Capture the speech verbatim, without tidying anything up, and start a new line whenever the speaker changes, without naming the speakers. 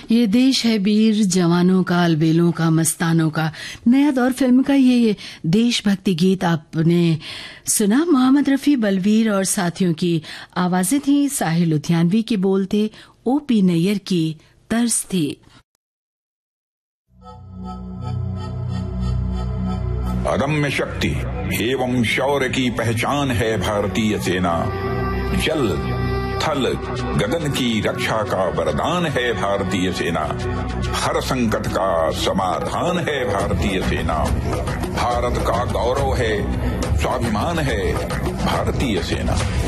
ये देश है वीर जवानों का, अलबेलों का, मस्तानों का। नया दौर फिल्म का ये देशभक्ति गीत आपने सुना। मोहम्मद रफी, बलवीर और साथियों की आवाजें थी। साहिल लुधियानवी के बोल थे, ओपी नैयर की तर्ज थी।
अदम्य शक्ति एवं शौर्य की पहचान है भारतीय सेना। जल थल गगन की रक्षा का वरदान है भारतीय सेना। हर संकट का समाधान है भारतीय सेना। भारत का गौरव है, स्वाभिमान है भारतीय सेना।